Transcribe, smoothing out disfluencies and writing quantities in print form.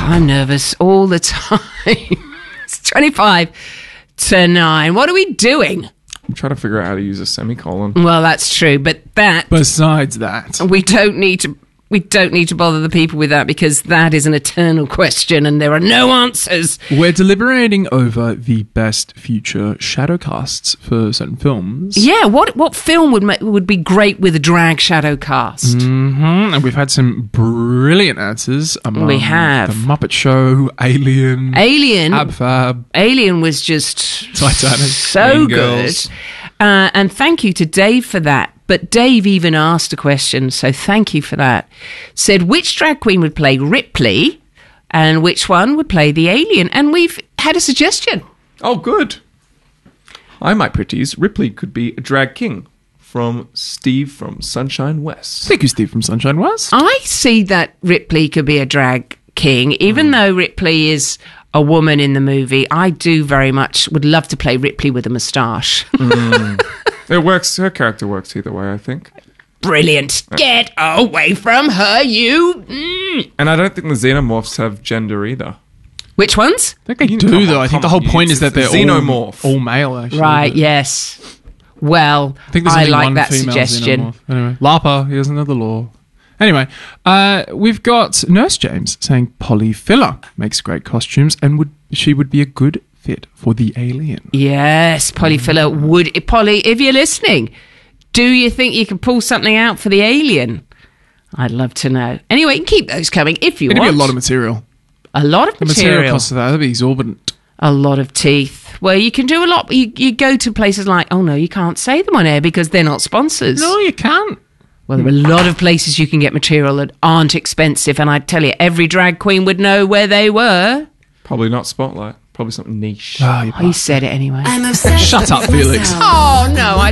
I'm nervous all the time. It's 25 to 9. What are we doing? I'm trying to figure out how to use a semicolon. Well, that's true, but Besides that, we don't need to bother the people with that, because that is an eternal question and there are no answers. we're deliberating over the best future shadow casts for certain films. Yeah, what film would be great with a drag shadow cast? And we've had some brilliant answers. We have. The Muppet Show, Alien, Ab Fab. Alien was just Titanic. so Mean good. Girls. And thank you to Dave for that. But Dave even asked a question, so thank you for that. Said, which drag queen would play Ripley and which one would play the alien? And we've had a suggestion. Oh, good. Hi, my pretties. Ripley could be a drag king from Steve from Sunshine West. Thank you, Steve from Sunshine West. I see that Ripley could be a drag king, even though Ripley is a woman in the movie. I do very much would love to play Ripley with a moustache. It works. Her character works either way, I think. Brilliant. Get away from her, you. And I don't think the xenomorphs have gender either. Which ones? I think they You do, know, though. I think the whole point is that they're xenomorph. all male, actually. Right, yes. Well, I think there's I only like one that female suggestion. xenomorph. Anyway, Lapa, he doesn't know the law. Anyway, we've got Nurse James saying Polly Filler makes great costumes and she would be a good fit for the alien. Yes, Polly Filler would. Polly, if you're listening, do you think you can pull something out for the alien? I'd love to know. Anyway, you can keep those coming if you It'd want. be a lot of material. A lot of The material cost of that would be exorbitant. A lot of teeth. Well, you can do a lot. You go to places like, oh no, you can't say them on air because they're not sponsors. No, you can't. Well, there are a lot of places you can get material that aren't expensive, and I tell you, every drag queen would know where they were. Probably not Spotlight. Probably something niche. Oh, you He said it anyway. I'm obsessed Shut with up, myself. Felix. Oh no, I